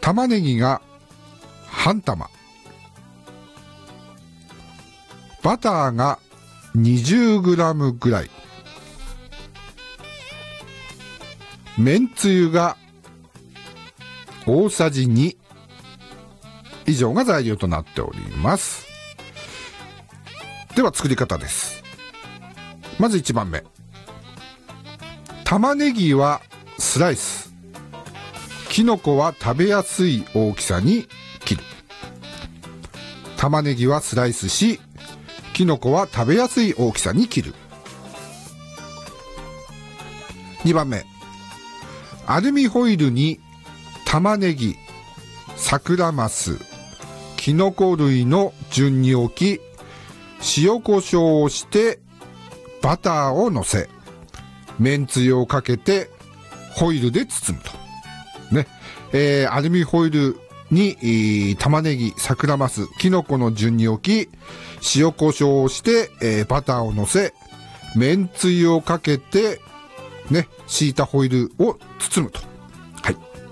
玉ねぎが半玉、バターが 20g ぐらい、めんつゆが大さじ2以上が材料となっております。では作り方です。まず1番目、玉ねぎはスライス、きのこは食べやすい大きさに切る。玉ねぎはスライスし、きのこは食べやすい大きさに切る。2番目、アルミホイルに玉ねぎ、桜マス、きのこ類の順に置き、塩コショウをしてバターをのせ、めんつゆをかけてホイルで包むとね。アルミホイルに玉ねぎ、桜マス、きのこの順に置き、塩コショウをして、バターをのせ、めんつゆをかけてね、敷いたホイルを包むと。はい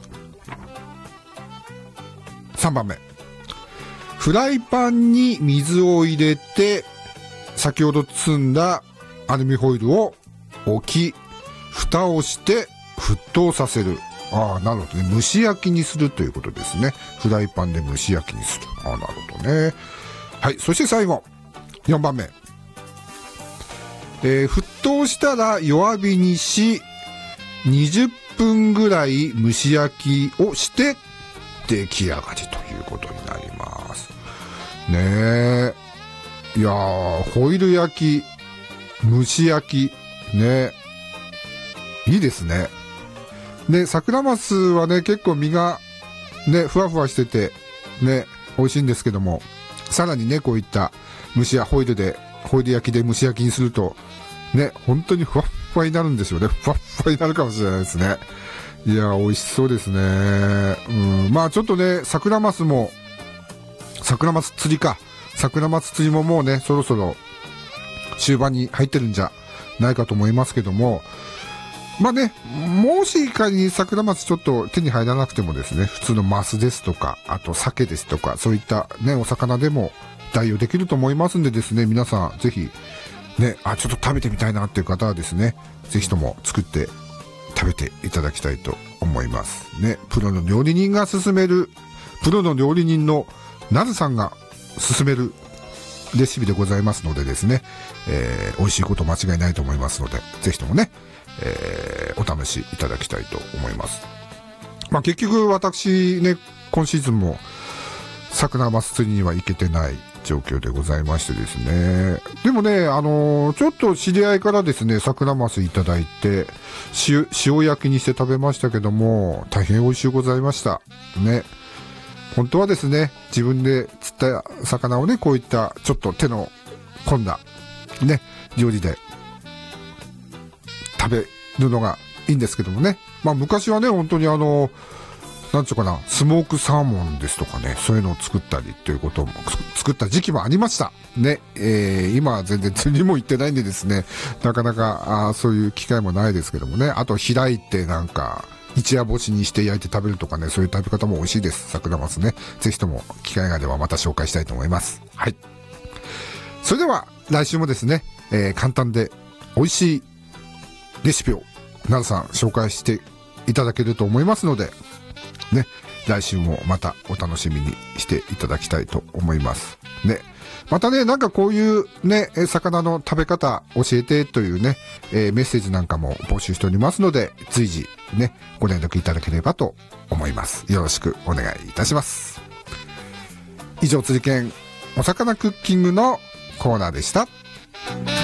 。3番目、フライパンに水を入れて、先ほど包んだアルミホイルを置き、蓋をして沸騰させる。ああ、なるほどね。蒸し焼きにするということですね。フライパンで蒸し焼きにする。ああ、なるほどね。はい。そして最後、4番目。沸騰したら弱火にし、20分ぐらい蒸し焼きをして出来上がりということになります。ねえ。いやー、ホイル焼き、蒸し焼き、ね。いいですね。で、桜マスはね、結構身がね、ふわふわしてて、ね、美味しいんですけども、さらにね、こういったホイル焼きで蒸し焼きにすると、ね、本当にふわっふわになるんですよね。ふわっふわになるかもしれないですね。いや、美味しそうですね。まあちょっとね、桜マス釣りももうね、そろそろ終盤に入ってるんじゃないかと思いますけども、まあね、もし仮に桜マスちょっと手に入らなくてもですね、普通のマスですとか、あと鮭ですとか、そういったね、お魚でも代用できると思いますんでですね、皆さんぜひ、ね、ちょっと食べてみたいなっていう方はですね、ぜひとも作って食べていただきたいと思いますね。プロの料理人のなずさんが勧めるレシピでございますのでですね、美味しいこと間違いないと思いますので、ぜひともね、お試しいただきたいと思います。まあ結局私ね、今シーズンも桜マス釣りには行けてない状況でございましてですね。でもね、ちょっと知り合いからですね、桜マスいただいて、塩焼きにして食べましたけども、大変美味しゅうございました。ね。本当はですね、自分で釣った魚をね、こういったちょっと手の込んだ、ね、料理で食べるのがいいんですけどもね。まあ昔はね、本当になんちゅうかな、スモークサーモンですとかね、そういうのを作ったりということも、作った時期もありました。ね、今は全然釣りも行ってないんでですね、なかなか、そういう機会もないですけどもね。あと開いてなんか、一夜干しにして焼いて食べるとかね、そういう食べ方も美味しいです。桜マスね。ぜひとも機会があればまた紹介したいと思います。はい。それでは、来週もですね、簡単で美味しいレシピを、なるさん紹介していただけると思いますので、ね、来週もまたお楽しみにしていただきたいと思います。ね。またね、なんかこういうね、魚の食べ方教えてというね、メッセージなんかも募集しておりますので、随時ね、ご連絡いただければと思います。よろしくお願いいたします。以上、釣り犬お魚クッキングのコーナーでした。